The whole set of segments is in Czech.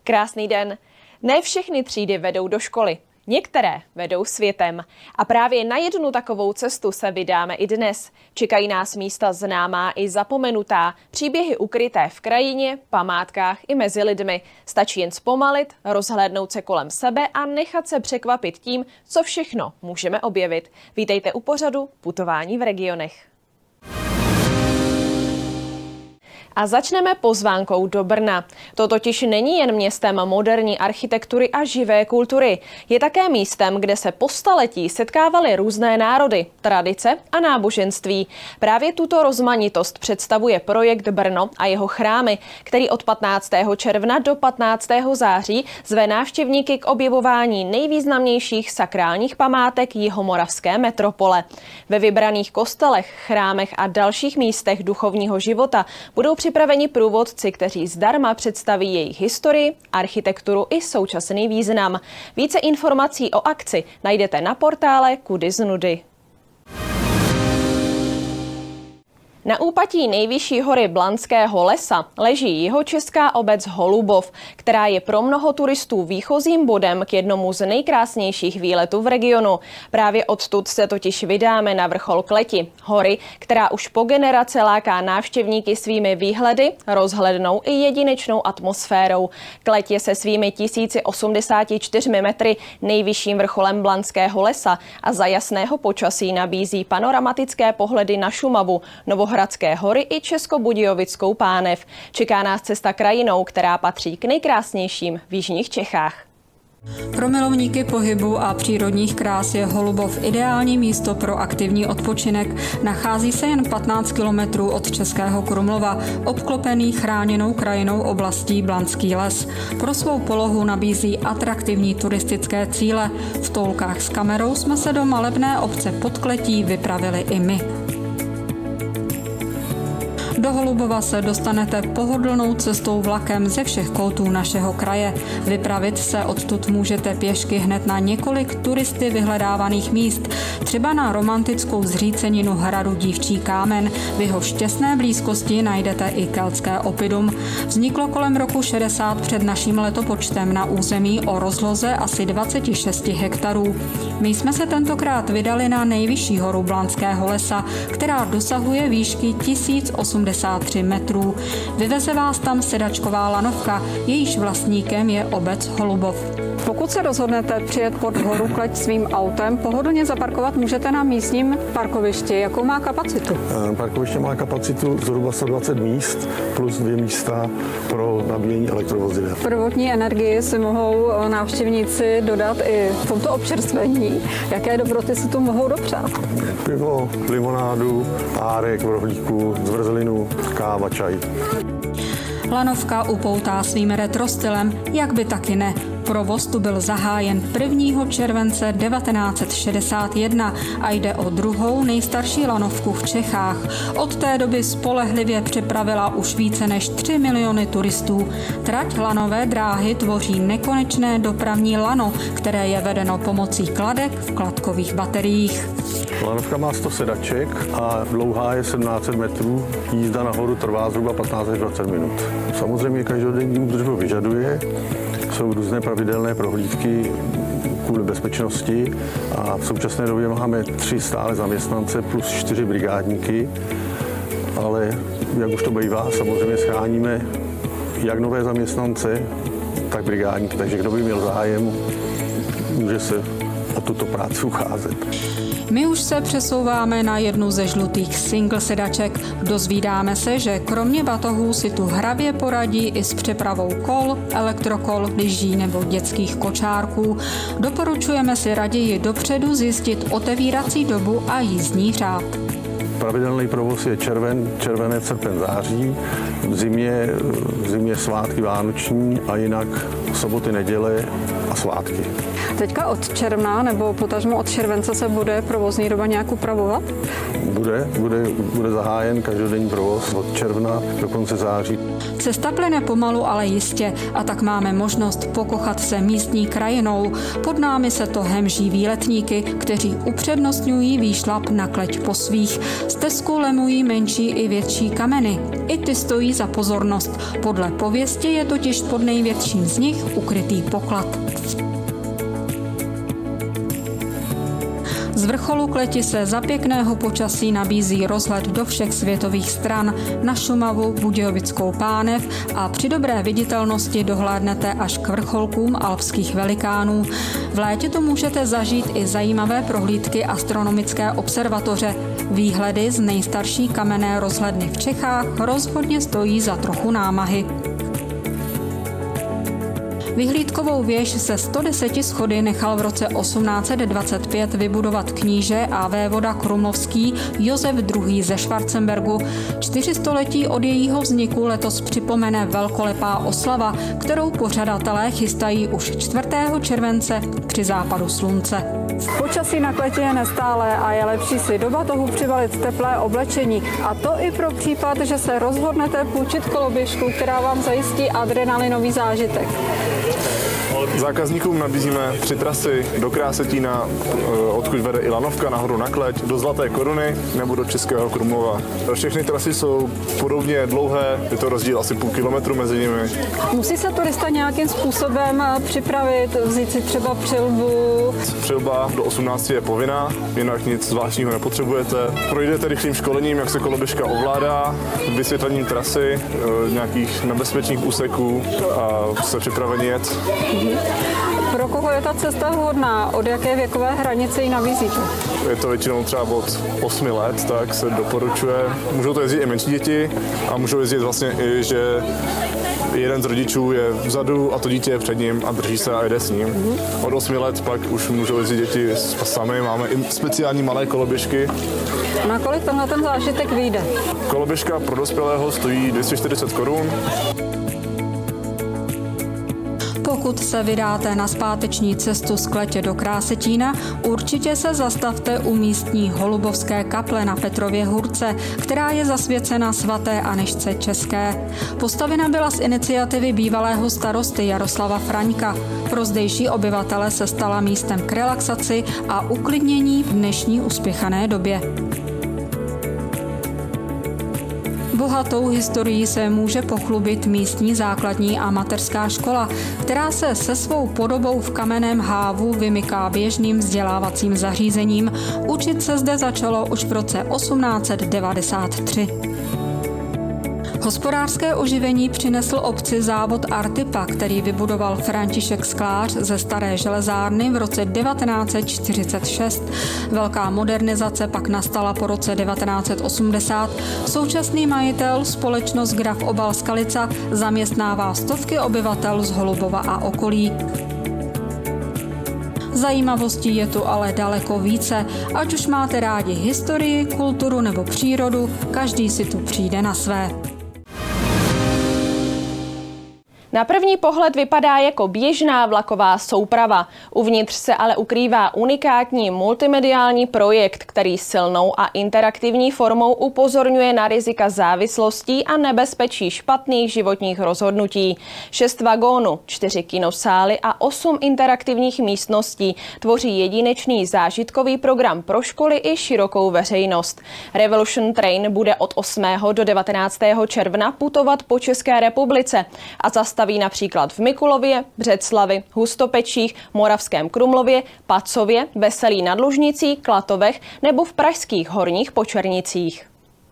Krásný den. Ne všechny třídy vedou do školy. Některé vedou světem. A právě na jednu takovou cestu se vydáme i dnes. Čekají nás místa známá i zapomenutá, příběhy ukryté v krajině, památkách i mezi lidmi. Stačí jen zpomalit, rozhlédnout se kolem sebe a nechat se překvapit tím, co všechno můžeme objevit. Vítejte u pořadu Putování v regionech. A začneme pozvánkou do Brna. To totiž není jen městem moderní architektury a živé kultury. Je také místem, kde se po staletí setkávaly různé národy, tradice a náboženství. Právě tuto rozmanitost představuje projekt Brno a jeho chrámy, který od 15. června do 15. září zve návštěvníky k objevování nejvýznamnějších sakrálních památek jihomoravské metropole. Ve vybraných kostelech, chrámech a dalších místech duchovního života budou připraveni průvodci, kteří zdarma představí jejich historii, architekturu i současný význam. Více informací o akci najdete na portále Kudy z nudy. Na úpatí nejvyšší hory Blanského lesa leží jihočeská obec Holubov, která je pro mnoho turistů výchozím bodem k jednomu z nejkrásnějších výletů v regionu. Právě odtud se totiž vydáme na vrchol Kleti, hory, která už po generace láká návštěvníky svými výhledy, rozhlednou i jedinečnou atmosférou. Kleť je se svými 1084 metry nejvyšším vrcholem Blanského lesa a za jasného počasí nabízí panoramatické pohledy na Šumavu, Hradské hory i Českobudějovickou pánev. Čeká nás cesta krajinou, která patří k nejkrásnějším v jižních Čechách. Pro milovníky pohybu a přírodních krás je Holubov ideální místo pro aktivní odpočinek. Nachází se jen 15 kilometrů od Českého Krumlova, obklopený chráněnou krajinou oblastí Blanský les. Pro svou polohu nabízí atraktivní turistické cíle. V toulkách s kamerou jsme se do malebné obce pod Kletí vypravili i my. Do Holubova se dostanete pohodlnou cestou vlakem ze všech koutů našeho kraje. Vypravit se odtud můžete pěšky hned na několik turisty vyhledávaných míst, třeba na romantickou zříceninu hradu Dívčí kámen. V jeho těsné blízkosti najdete i keltské oppidum. Vzniklo kolem roku 60 před naším letopočtem na území o rozloze asi 26 hektarů. My jsme se tentokrát vydali na nejvyšší horu Blanského lesa, která dosahuje výšky 1083 metrů. Vyveze vás tam sedačková lanovka, jejíž vlastníkem je obec Holubov. Pokud se rozhodnete přijet pod horu Kleť svým autem, pohodlně zaparkovat můžete na místním parkovišti. Jakou má kapacitu? Parkoviště má kapacitu zhruba 120 míst plus 2 místa pro nabíjení elektrovozidel. Prvotní energii si mohou návštěvníci dodat i v tomto občerstvení. Jaké dobroty si tu mohou dopřát? Pivo, limonádu, párek v rohlíku, zmrzlinu, káva, čaj. Lanovka upoutá svým retro stylem, jak by taky ne. Provoz tu byl zahájen 1. července 1961 a jde o druhou nejstarší lanovku v Čechách. Od té doby spolehlivě přepravila už více než 3 miliony turistů. Trať lanové dráhy tvoří nekonečné dopravní lano, které je vedeno pomocí kladek v kladkových bateriích. Lanovka má 100 sedaček a dlouhá je 1700 metrů. Jízda nahoru trvá zhruba 15 až 20 minut. Samozřejmě každodenní údržbu vyžaduje. Jsou různé pravidelné prohlídky kvůli bezpečnosti a v současné době máme 3 stále zaměstnance plus 4 brigádníky, ale jak už to bývá, samozřejmě scháníme jak nové zaměstnance, tak brigádníky, takže kdo by měl zájem, může se o tuto práci ucházet. My už se přesouváme na jednu ze žlutých single sedaček. Dozvídáme se, že kromě batohů si tu hravě poradí i s přepravou kol, elektrokol, lyží nebo dětských kočárků. Doporučujeme si raději dopředu zjistit otevírací dobu a jízdní řád. Pravidelný provoz je červenec, srpen, září, v zimě svátky vánoční a jinak soboty, neděle a svátky. Teďka od června nebo potažmo od července se bude provozní doba nějak upravovat? Bude zahájen každodenní provoz od června do konce září. Cesta plyne pomalu, ale jistě, a tak máme možnost pokochat se místní krajinou. Pod námi se tohem živí letníky, kteří upřednostňují výšlap na kleť po svých. Stezku lemují menší i větší kameny. I ty stojí za pozornost. Podle pověsti je totiž pod největším z nich ukrytý poklad. Z vrcholu kleti se za pěkného počasí nabízí rozhled do všech světových stran, na Šumavu, Budějovickou pánev a při dobré viditelnosti dohlédnete až k vrcholkům alpských velikánů. V létě to můžete zažít i zajímavé prohlídky astronomické observatoře. Výhledy z nejstarší kamenné rozhledny v Čechách rozhodně stojí za trochu námahy. Vyhlídkovou věž se 110 schody nechal v roce 1825 vybudovat kníže a vévoda krumlovský Josef II. Ze Schwarzenbergu. 400 od jejího vzniku letos připomene velkolepá oslava, kterou pořadatelé chystají už 4. července při západu slunce. Počasí na kletě je nestálé a je lepší si do batohu přibalit teplé oblečení. A to i pro případ, že se rozhodnete půjčit koloběžku, která vám zajistí adrenalinový zážitek. Zákazníkům nabízíme 3 trasy do Krásetína, odkud vede i lanovka nahoru na kleť, do Zlaté Koruny nebo do Českého Krumlova. Všechny trasy jsou podobně dlouhé, je to rozdíl asi půl kilometru mezi nimi. Musí se turista nějakým způsobem připravit, vzít si třeba přilbu? Přilba do 18 je povinná, jinak nic zvláštního nepotřebujete. Projdete rychlým školením, jak se koloběžka ovládá, vysvětlením trasy, nějakých nebezpečných úseků a jste připraveni jet. Pro koho je ta cesta vhodná? Od jaké věkové hranice ji nabízíte? Je to většinou třeba od 8 let, tak se doporučuje. Můžou to jezdit i menší děti a můžou jezdit vlastně i, že jeden z rodičů je vzadu a to dítě je před ním a drží se a jede s ním. Od 8 let pak už můžou jezdit děti sami, máme i speciální malé koloběžky. Na kolik tenhle ten zážitek vyjde? Koloběžka pro dospělého stojí 240 korun. Pokud se vydáte na zpáteční cestu z Kletě do Krásetína, určitě se zastavte u místní Holubovské kaple na Petrově Hůrce, která je zasvěcena svaté Anežce České. Postavena byla z iniciativy bývalého starosty Jaroslava Fraňka. Pro zdejší obyvatele se stala místem k relaxaci a uklidnění v dnešní uspěchané době. Bohatou historií se může pochlubit místní základní a mateřská škola, která se se svou podobou v kamenném hávu vymyká běžným vzdělávacím zařízením. Učit se zde začalo už v roce 1893. Hospodářské oživení přinesl obci závod Artipa, který vybudoval František Sklář ze staré železárny v roce 1946. Velká modernizace pak nastala po roce 1980. Současný majitel, společnost Graf Obal Skalica, zaměstnává stovky obyvatel z Holubova a okolí. Zajímavostí je tu ale daleko více. Ať už máte rádi historii, kulturu nebo přírodu, každý si tu přijde na své. Na první pohled vypadá jako běžná vlaková souprava. Uvnitř se ale ukrývá unikátní multimediální projekt, který silnou a interaktivní formou upozorňuje na rizika závislostí a nebezpečí špatných životních rozhodnutí. 6 vagónů, 4 kinosály a 8 interaktivních místností tvoří jedinečný zážitkový program pro školy i širokou veřejnost. Revolution Train bude od 8. do 19. června putovat po České republice a zastaví například v Mikulově, Břeclavi, Hustopečích, Moravském Krumlově, Pacově, Veselí nad Lužnicí, Klatovech nebo v pražských Horních Počernicích.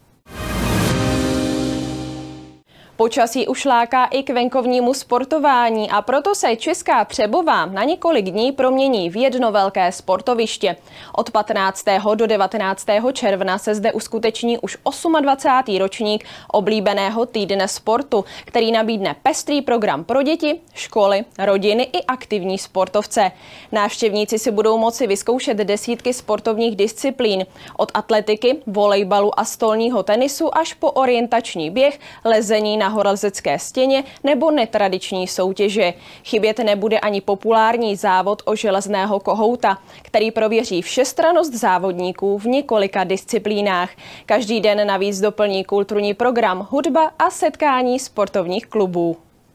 Počasí už láká i k venkovnímu sportování a proto se Česká Třebová na několik dní promění v jedno velké sportoviště. Od 15. do 19. června se zde uskuteční už 28. ročník oblíbeného týdne sportu, který nabídne pestrý program pro děti, školy, rodiny i aktivní sportovce. Návštěvníci si budou moci vyzkoušet desítky sportovních disciplín, od atletiky, volejbalu a stolního tenisu až po orientační běh, lezení na horolezecké stěně nebo netradiční soutěže. Chybět nebude ani populární závod o železného kohouta, který prověří všestrannost závodníků v několika disciplínách. Každý den navíc doplní kulturní program, hudba a setkání sportovních klubů.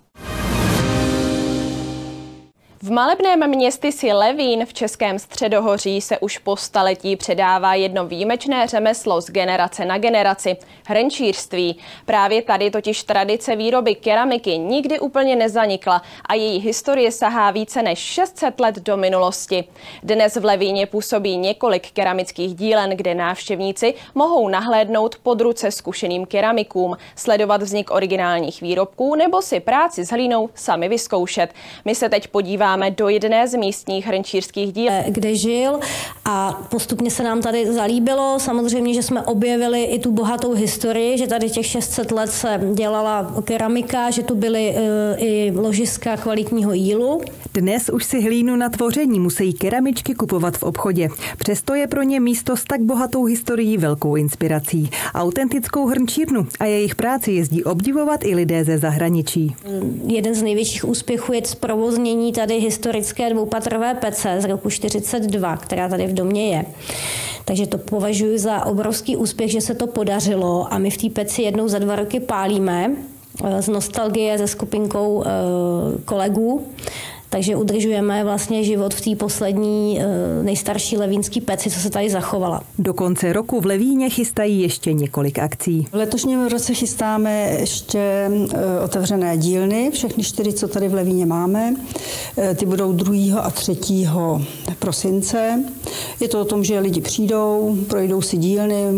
V malebném městysi Levín v Českém středohoří se už po staletí předává jedno výjimečné řemeslo z generace na generaci – hrnčířství. Právě tady totiž tradice výroby keramiky nikdy úplně nezanikla a její historie sahá více než 600 let do minulosti. Dnes v Levíně působí několik keramických dílen, kde návštěvníci mohou nahlédnout pod ruce zkušeným keramikům, sledovat vznik originálních výrobků nebo si práci s hlínou sami vyzkoušet. My se teď podíváme do jedné z místních hrnčířských díl, kde žil, a postupně se nám tady zalíbilo. Samozřejmě, že jsme objevili i tu bohatou historii, že tady těch 600 let se dělala keramika, že tu byly i ložiska kvalitního jílu. Dnes už si hlínu na tvoření musí keramičky kupovat v obchodě. Přesto je pro ně místo s tak bohatou historií velkou inspirací. Autentickou hrnčírnu a jejich práci jezdí obdivovat i lidé ze zahraničí. Jeden z největších úspěchů je zprovoznění tady historické dvoupatrové pece z roku 1942, která tady v domě je. Takže to považuji za obrovský úspěch, že se to podařilo a my v té peci jednou za 2 roky pálíme z nostalgie se skupinkou kolegů. Takže udržujeme vlastně život v té poslední nejstarší levínské peci, co se tady zachovala. Do konce roku v Levíně chystají ještě několik akcí. V letošním roce chystáme ještě otevřené dílny, všechny 4, co tady v Levíně máme. Ty budou 2. a 3. prosince. Je to o tom, že lidi přijdou, projdou si dílny,